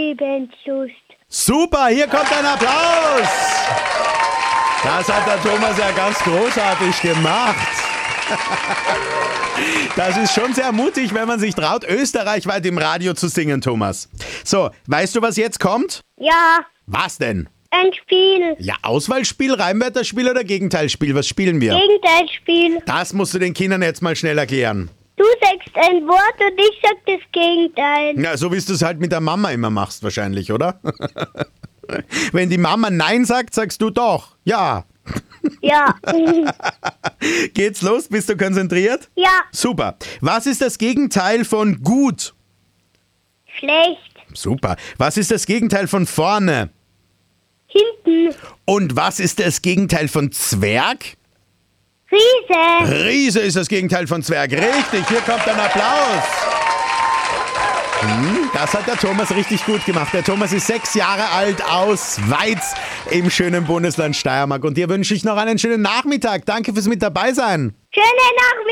Beeinflusst. Super, hier kommt ein Applaus. Das hat der Thomas ja ganz großartig gemacht. Das ist schon sehr mutig, wenn man sich traut, österreichweit im Radio zu singen, Thomas. So, weißt du, was jetzt kommt? Ja, Was denn? ein Spiel. Ja, Auswahlspiel, Reimwörterspiel oder Gegenteilspiel? Was spielen wir? Gegenteilspiel. Das musst du den Kindern jetzt mal schnell erklären. Du sagst ein Wort und ich sag das Gegenteil. Ja, so wie du es halt mit der Mama immer machst wahrscheinlich, oder? Wenn die Mama Nein sagt, sagst du doch. Ja. Ja. Geht's los? Bist du konzentriert? Ja, Super. Was ist das Gegenteil von gut? schlecht. Super. Was ist das Gegenteil von vorne? Hinten. Und was ist das Gegenteil von Zwerg? Riese. Riese ist das Gegenteil von Zwerg. Richtig, hier kommt ein Applaus. Das hat der Thomas richtig gut gemacht. Der Thomas ist 6 Jahre alt aus Weiz im schönen Bundesland Steiermark. Und dir wünsche ich noch einen schönen Nachmittag. Danke fürs mit dabei sein. Schöne Nachmittag.